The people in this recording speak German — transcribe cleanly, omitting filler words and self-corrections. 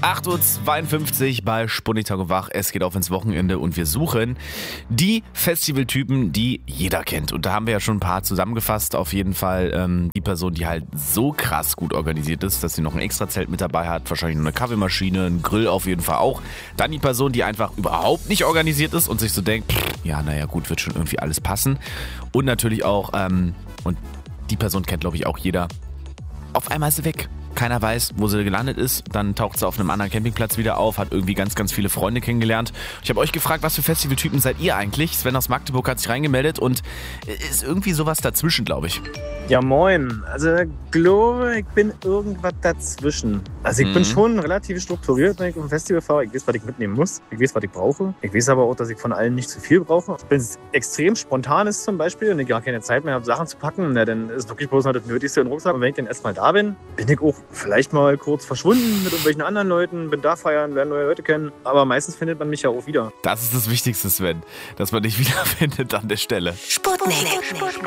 8:52 Uhr bei Sputnik Tag und Wach. Es geht auf ins Wochenende und wir suchen die Festivaltypen, die jeder kennt. Und da haben wir ja schon ein paar zusammengefasst. Auf jeden Fall die Person, die halt so krass gut organisiert ist, dass sie noch ein Extrazelt mit dabei hat. Wahrscheinlich noch eine Kaffeemaschine, einen Grill auf jeden Fall auch. Dann die Person, die einfach überhaupt nicht organisiert ist und sich so denkt, ja, naja gut, wird schon irgendwie alles passen. Und natürlich auch, und die Person kennt glaube ich auch jeder, auf einmal ist sie weg. Keiner weiß, wo sie gelandet ist. Dann taucht sie auf einem anderen Campingplatz wieder auf, hat irgendwie ganz, ganz viele Freunde kennengelernt. Ich habe euch gefragt, was für Festivaltypen seid ihr eigentlich? Sven aus Magdeburg hat sich reingemeldet und ist irgendwie sowas dazwischen, glaube ich. Ja, moin. Also ich glaube, ich bin irgendwas dazwischen. Also ich bin schon relativ strukturiert, wenn ich auf ein Festival fahre. Ich weiß, was ich mitnehmen muss. Ich weiß, was ich brauche. Ich weiß aber auch, dass ich von allen nicht zu viel brauche. Wenn es extrem spontan ist zum Beispiel und ich gar keine Zeit mehr habe, Sachen zu packen, na, dann ist wirklich bloß noch das Nötigste im Rucksack. Und wenn ich dann erstmal da bin, bin ich auch vielleicht mal kurz verschwunden mit irgendwelchen anderen Leuten, bin da feiern, lerne neue Leute kennen. Aber meistens findet man mich ja auch wieder. Das ist das Wichtigste, Sven, dass man dich wiederfindet an der Stelle. Sputnik.